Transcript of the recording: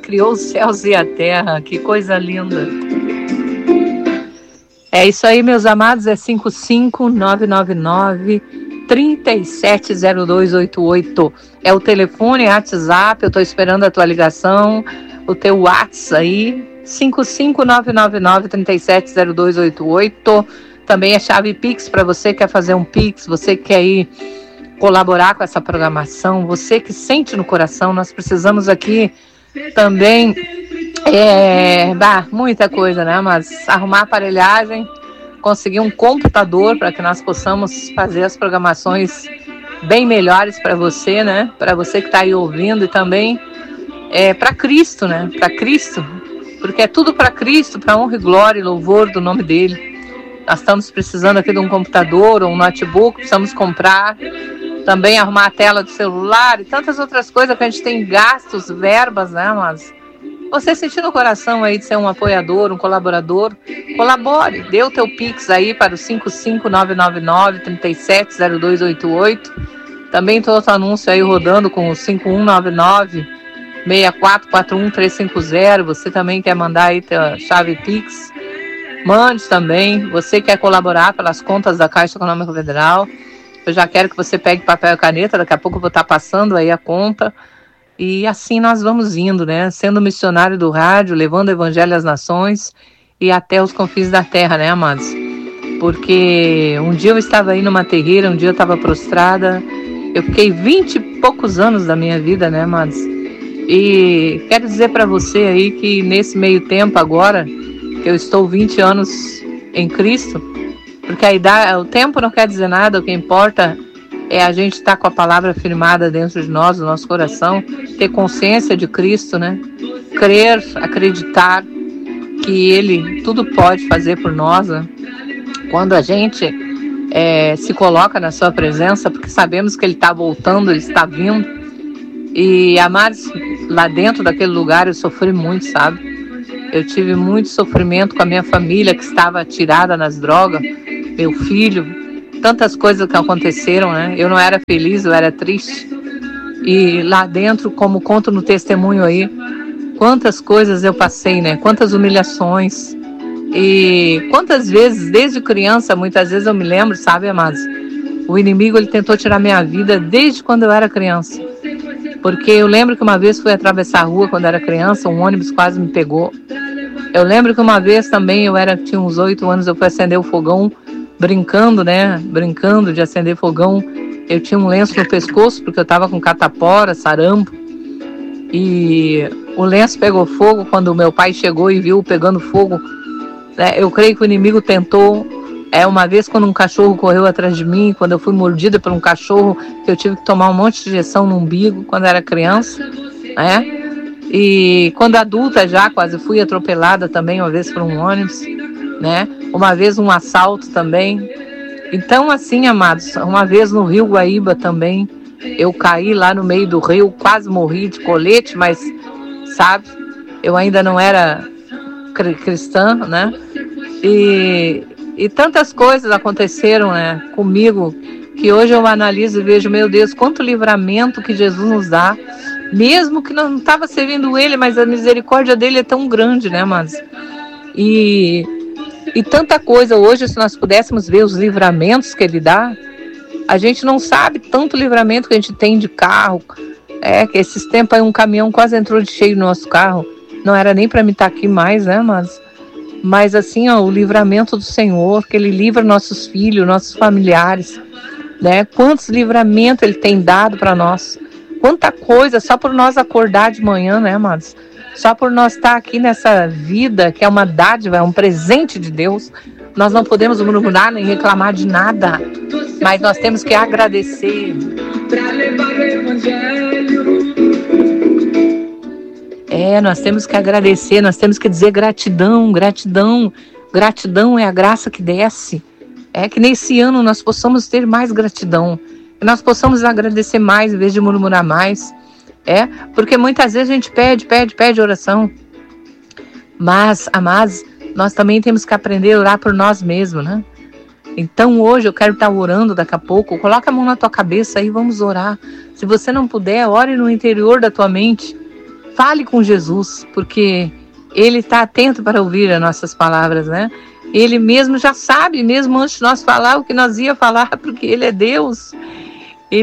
criou os céus e a terra. Que coisa linda. É isso aí, meus amados, é 55999-370288. É o telefone, WhatsApp, eu estou esperando a tua ligação, o teu WhatsApp aí, 55999-370288. Também é chave Pix para você que quer fazer um Pix, você que quer ir colaborar com essa programação, você que sente no coração. Nós precisamos aqui também, muita coisa, né? Mas arrumar aparelhagem, conseguir um computador para que nós possamos fazer as programações bem melhores para você, né? Para você que está aí ouvindo, e também para Cristo, né? Para Cristo, porque é tudo para Cristo, para honra e glória e louvor do nome dele. Nós estamos precisando aqui de um computador ou um notebook, precisamos comprar, também arrumar a tela do celular e tantas outras coisas que a gente tem gastos, verbas, né? Mas você sentir no coração aí de ser um apoiador, um colaborador, colabore, dê o teu Pix aí para o 55999-370288. Também todo o anúncio aí rodando com o 5199-6441-350. Você também quer mandar aí tua chave Pix? Mande também. Você quer colaborar pelas contas da Caixa Econômica Federal? Eu já quero que você pegue papel e caneta, daqui a pouco eu vou estar passando aí a conta. E assim nós vamos indo, né? Sendo missionário do rádio, levando o evangelho às nações e até os confins da terra, né, amados? Porque um dia eu estava aí numa terreira, um dia eu estava prostrada. Eu fiquei 20 e poucos anos da minha vida, né, amados? E quero dizer para você aí que nesse meio tempo agora, que eu estou 20 anos em Cristo, porque o tempo não quer dizer nada, o que importa é a gente estar com a palavra firmada dentro de nós, do nosso coração, ter consciência de Cristo, né? Crer, acreditar que Ele tudo pode fazer por nós, né? Quando a gente se coloca na sua presença, porque sabemos que Ele está voltando, Ele está vindo. E, amados, lá dentro daquele lugar eu sofri muito, sabe? Eu tive muito sofrimento com a minha família que estava tirada nas drogas, meu filho, tantas coisas que aconteceram, né? Eu não era feliz, eu era triste. E lá dentro, como conto no testemunho aí, quantas coisas eu passei, né? Quantas humilhações. E quantas vezes, desde criança, muitas vezes eu me lembro, sabe, amados? O inimigo, ele tentou tirar minha vida desde quando eu era criança. Porque eu lembro que uma vez fui atravessar a rua quando era criança, um ônibus quase me pegou. Eu lembro que uma vez também, tinha uns 8 anos, eu fui acender o fogão, brincando, né? Brincando de acender fogão. Eu tinha um lenço no pescoço, porque eu estava com catapora, sarampo. E o lenço pegou fogo quando o meu pai chegou e viu pegando fogo. Eu creio que o inimigo tentou. Uma vez quando um cachorro correu atrás de mim, quando eu fui mordida por um cachorro, eu tive que tomar um monte de injeção no umbigo quando era criança, né? E quando adulta já, quase fui atropelada também uma vez por um ônibus, né? Uma vez um assalto também. Então, assim, amados, uma vez no Rio Guaíba também, eu caí lá no meio do rio, quase morri de colete, mas, sabe, eu ainda não era cristã, né? E tantas coisas aconteceram, né, comigo, que hoje eu analiso e vejo, meu Deus, quanto livramento que Jesus nos dá, mesmo que não estava servindo Ele, mas a misericórdia dele é tão grande, né, amados? E tanta coisa hoje, se nós pudéssemos ver os livramentos que Ele dá, a gente não sabe tanto livramento que a gente tem de carro. Que esses tempos aí um caminhão quase entrou de cheio no nosso carro, não era nem para mim estar aqui mais, né, mas assim, o livramento do Senhor, que Ele livra nossos filhos, nossos familiares, né? Quantos livramentos Ele tem dado para nós. Quanta coisa, só por nós acordar de manhã, né, amados? Só por nós estar aqui nessa vida, que é uma dádiva, é um presente de Deus. Nós não podemos murmurar nem reclamar de nada, mas nós temos que agradecer. Para levar o evangelho. Nós temos que agradecer, nós temos que dizer gratidão, gratidão. Gratidão é a graça que desce. Que nesse ano nós possamos ter mais gratidão, que nós possamos agradecer mais em vez de murmurar mais. Porque muitas vezes a gente pede oração. Mas, amados, nós também temos que aprender a orar por nós mesmos, né? Então hoje eu quero estar orando daqui a pouco. Coloca a mão na tua cabeça aí, vamos orar. Se você não puder, ore no interior da tua mente. Fale com Jesus, porque Ele está atento para ouvir as nossas palavras, né? Ele mesmo já sabe, mesmo antes de nós falar o que nós ia falar, porque Ele é Deus.